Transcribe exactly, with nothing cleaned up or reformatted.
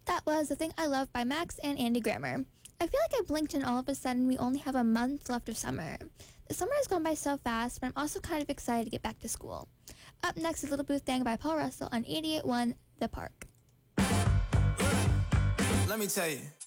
That was The Thing I Love by Max and Andy Grammer. I feel like I blinked and all of a sudden we only have a month left of summer. The summer has gone by so fast, but I'm also kind of excited to get back to school. Up next is Little Boo Thang by Paul Russell on eighty-eight point one The Park. Let me tell you,